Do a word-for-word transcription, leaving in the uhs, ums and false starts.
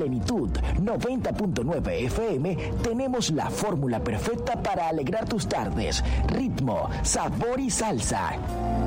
Plenitud noventa punto nueve F M tenemos la fórmula perfecta para alegrar tus tardes. Ritmo, sabor y salsa.